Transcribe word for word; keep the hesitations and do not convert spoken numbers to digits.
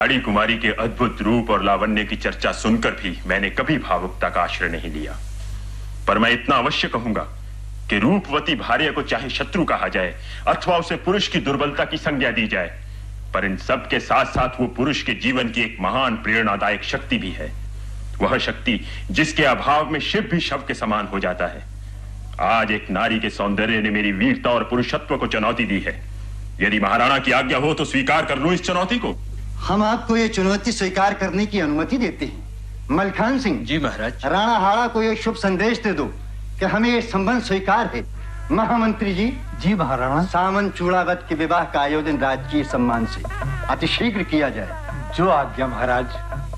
लाड़ी कुमारी के अद्भुत रूप और लावण्य की चर्चा सुनकर भी मैंने कभी भावुकता का आश्रय नहीं लिया। पर मैं इतना अवश्य कहूंगा कि रूपवती भार्य को चाहे शत्रु कहा जाए अथवा उसे पुरुष की दुर्बलता की संज्ञा दी जाए, पर इन सब के साथ साथ वो पुरुष के जीवन की एक महान प्रेरणादायक शक्ति भी है। वह शक्ति जिसके अभाव में शिव भी शव के समान हो जाता है। आज एक नारी के सौंदर्य ने मेरी वीरता और पुरुषत्व को चुनौती दी है। यदि महाराणा की आज्ञा हो तो स्वीकार कर लूं इस चुनौती को। हम आपको ये चुनौती स्वीकार करने की अनुमति देते हैं। मलखान सिंह जी महाराज। राणा हाड़ा को ये शुभ संदेश दे दो कि हमें ये संबंध स्वीकार है। महामंत्री जी। जी महाराणा। सामन चूड़ावत के विवाह का आयोजन राजकीय सम्मान से अतिशीघ्र किया जाए। जो आज्ञा महाराज।